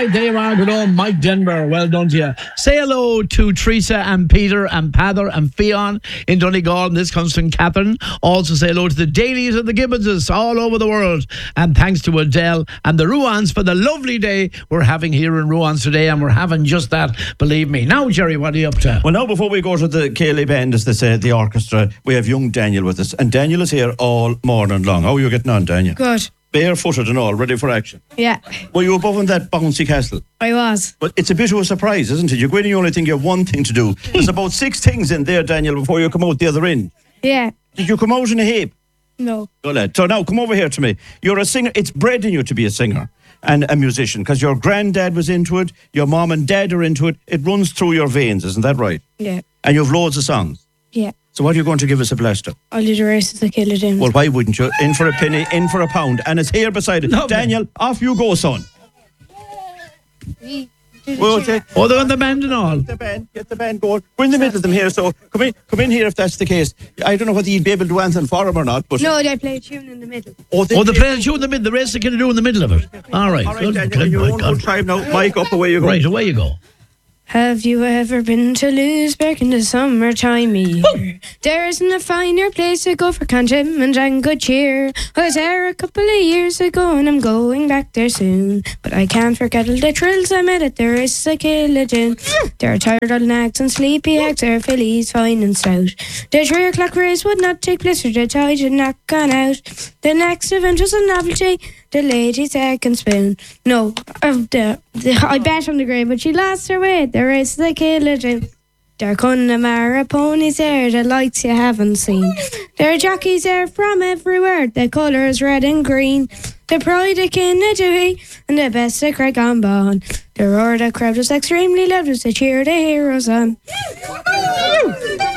right, there you are. Good old Mike Denver. Well done to you. Say hello to Teresa and Peter and Pather and Fionn in Donegal. And this comes from Catherine. Also say hello to the Dailies and the Gibbonses all over the world. And thanks to Adele and the Ruans for the lovely day we're having here in Ruans today. And we're having just that, believe me. Now, Jerry, what are you up to? Well, now, before we go to the Ceilidh Band, as they say, the orchestra, we have young Daniel with us. And Daniel is here all morning long. How are you getting on, Daniel? Good. Barefooted and all, ready for action. Yeah. Were you above in that bouncy castle? I was. But it's a bit of a surprise, isn't it? You go in and you only think you have one thing to do. There's about 6 things in there, Daniel, before you come out the other end. Yeah. Did you come out in a heap? No. Go lad. So now, come over here to me. You're a singer. It's bred in you to be a singer and a musician, because your granddad was into it, your mom and dad are into it. It runs through your veins, isn't that right? Yeah. And you have loads of songs. Yeah. So what are you going to give us a blast of? I'll do the rest of the Ceilidh. Well, why wouldn't you? In for a penny, in for a pound. And it's here beside it. Lovely. Daniel, off you go, son. Well, Oh, they're on the band and all. Get the band going. We're in the middle of them here, so come in here if that's the case. I don't know whether you'd be able to do anything for them or not, but... No, they play a tune in the middle. They play a tune in the middle. The rest they can do in the middle of it. All right. All right, Daniel, your own good time now. Mike, up, away you go. Right, away you go. Have you ever been to Louisburg in the summertime here? There isn't a finer place to go for contentment and good cheer. I was there a couple of years ago and I'm going back there soon. But I can't forget all the thrills I met at the races of Ceilidh. There are tired old nags and sleepy hags, there are fillies fine and stout. The 3 o'clock race would not take place or the tide had not gone out. The next event was a novelty, the lady's second spoon. No, I bet on the grey, but she lost her way. The race of the Ceilidh. There are Connemara ponies there, the lights you haven't seen. There are jockeys there from everywhere, the colours red and green. The pride of Kinnadooey and the best of Craigambon. The roar of the crowd was extremely loud as they cheered the heroes on.